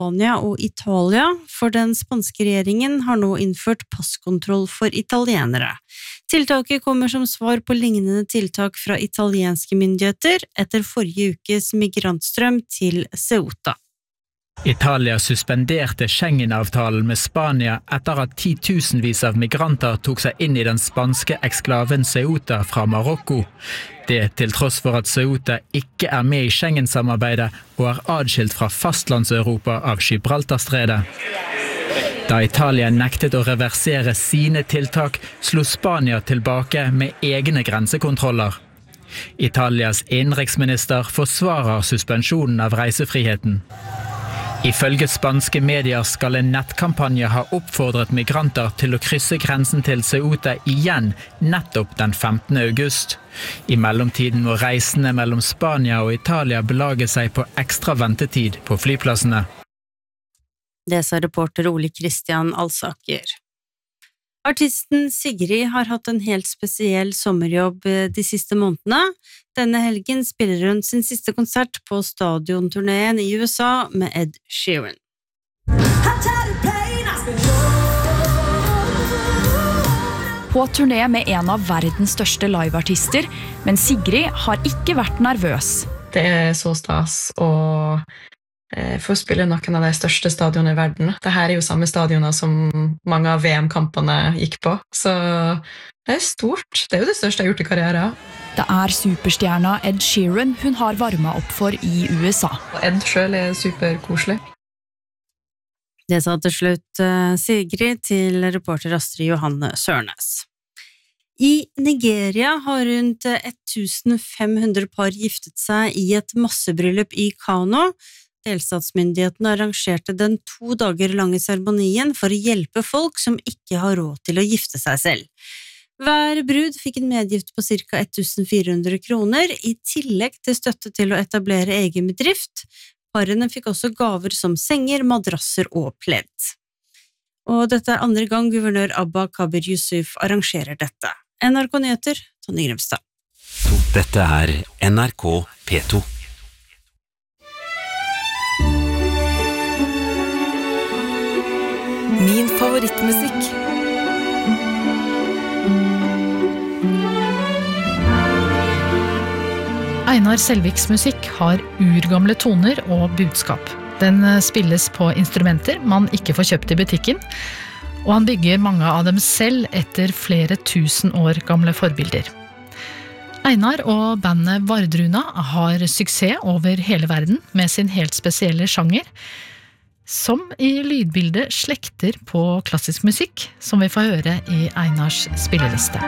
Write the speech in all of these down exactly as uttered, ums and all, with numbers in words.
Spania og Italia, for den spanske regjeringen har nå innført passkontroll for italienere. Tiltaket kommer som svar på lignende tiltak fra italienske myndigheter etter forrige ukes migrantstrøm til Ceuta. Italia suspenderte Schengen-avtalen med Spania etter at titusenvis av migranter tok seg inn i den spanske eksklaven Ceuta fra Marokko. Det til tross for at Ceuta ikke er med i Schengen-samarbeidet og er adskilt fra fastlandseuropa av Gibraltarstredet. Da Italia nektet å reversere sine tiltak, slo Spania tilbake med egne grensekontroller. Italias innenriksminister forsvarer suspensjonen av reisefriheten. Ifølge spanske medier skal en nettkampanje ha oppfordret migranter til å krysse grensen til Ceuta igjen nettopp den femtende august. I mellomtiden må reisende mellom Spania og Italia belage seg på ekstra ventetid på flyplassene. Det sa reporter Ole Kristian Alsaker. Artisten Sigrid har hatt en helt spesiell sommerjobb de siste månedene. Denne helgen spiller hun sin siste konsert på stadionturneen i U S A med Ed Sheeran. På turné med en av verdens største liveartister, men Sigrid har ikke vært nervøs. Det er så stas å for å spille noen av de største stadionene i verden. Dette er jo samme stadioner som mange av V M-kampene gikk på, så det er stort. Det er jo det største jeg har gjort i karrieren. Det er superstjerna Ed Sheeran hun har varmet opp for i U S A. Ed selv er superkoselig. Det sa til slutt Sigrid til reporter Astrid Johanne Sørnes. I Nigeria har rundt femten hundre par giftet seg i et massebryllup i Kano. Delstatsmyndighetene arrangerte den to dager lange seremonien for å hjelpe folk som ikke har råd til å gifte seg selv. Hver brud fikk en medgift på ca fjorten hundre kroner, i tillegg til støtte til å etablere egen bedrift. Parene fikk også gaver som senger, madrasser og pledd. Og dette er andre gang guvernør Abba Kabir Yusuf arrangerer dette. N R K Nyheter, Tonje Grimstad. Dette er N R K P to. Min favorittmusikk. Einar Selviks musikk har urgamle toner og budskap. Den spilles på instrumenter man ikke får kjøpt i butikken, og han bygger mange av dem selv etter flere tusen år gamle forbilder. Einar og bandet Vardruna har suksess over hele verden med sin helt spesielle sjanger, som i lydbildet slekter på klassisk musikk, som vi får høre i Einars spilleliste.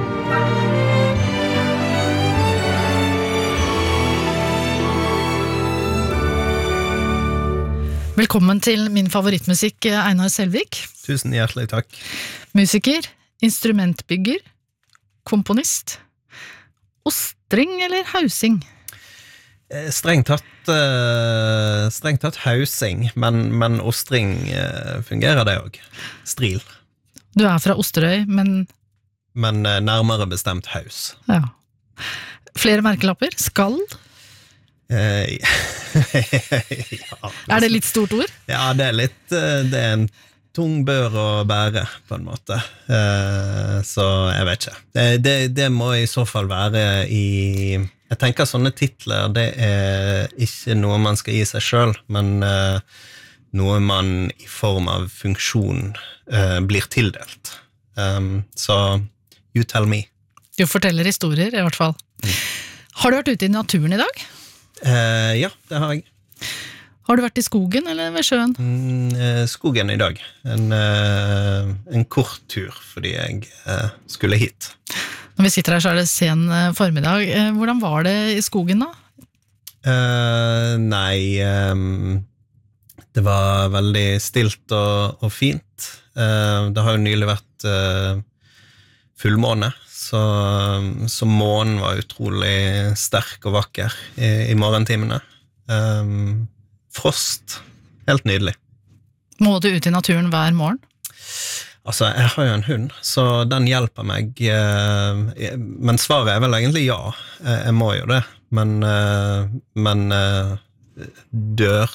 Velkommen til min favorittmusikk, Einar Selvik. Tusen hjertelig takk. Musiker, instrumentbygger, komponist, ostring eller hausing? Strengt tatt, uh, strengt tatt hausing, men, men ostring uh, fungerer det også. Stril. Du er fra Osterøy, men... Men uh, nærmere bestemt haus. Ja. Flere merkelapper? Skall? Uh, ja, er det litt stort ord? Ja, det er litt, uh, det er en tung bør å bære, på en måte. Uh, så jeg vet ikke. Det, det, det må i så fall være i... Jeg tenker sånne titler, det er ikke noe man skal gi seg selv, men uh, noe man i form av funksjon uh, blir tildelt. Um, så, you tell me. Du forteller historier, i hvert fall. Mm. Har du vært ute i naturen i dag? Uh, ja, det har jeg. Har du vært i skogen eller ved sjøen? Mm, uh, skogen i dag. En, uh, en kort tur, fordi jeg uh, skulle hit. Når vi sitter her, så er det sen formiddag. Hvordan var det i skogen da? Uh, nei, um, det var veldig stilt og, og fint. Uh, det har jo nylig vært uh, fullmåne, så, så månen var utrolig sterk og vakker i, i morgentimene. Um, frost, helt nydelig. Må du ut i naturen hver morgen? Altså, jeg har jo en hund, så den hjelper meg, men svaret er vel egentlig ja, jeg må jo det, men, men dørstokk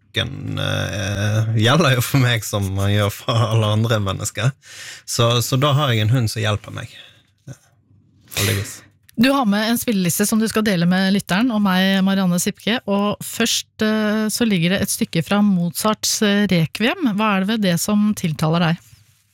klokken eh, gjelder jo for meg som man gjør for alle andre mennesker. Så, så da har jeg en hund som hjelper meg. Heldigvis. Du har med en spilleliste som du skal dele med lytteren og meg, Marianne Sipke, og først eh, så ligger det et stykke fra Mozarts Requiem. Hva er det ved det som tiltaler deg?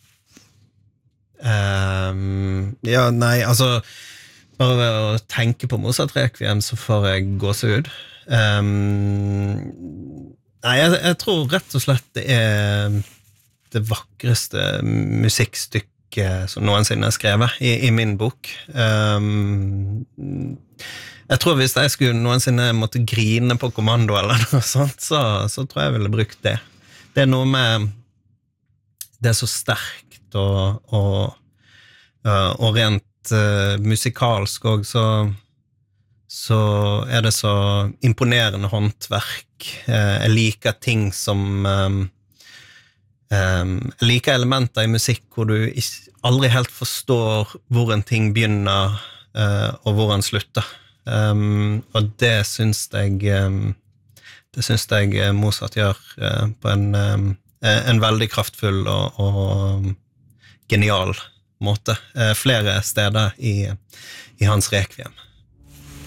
Um, ja, nei, altså bare ved å tenke på Mozart Requiem så får jeg gåsehud. Um, nei, jeg, jeg tror rett og slett det er det vakreste musikkstykket som noensinne er skrevet i, i min bok. Um, jeg tror hvis jeg skulle noensinne måtte grine på kommando eller noe sånt, så, så tror jeg jeg ville brukt det. Det er noe med det er så sterkt og, og, og rent uh, musikalsk og så, så er det så imponerende håndverk. Uh, jeg liker ting som um, um, jeg liker elementer i musikk hvor du aldri helt forstår hvor en ting begynner uh, og hvor en slutter. Um, og det synes jeg um, det synes jeg Mozart gjør uh, på en, um, en veldig kraftfull og, og genial måte, flere steder i, i hans Requiem.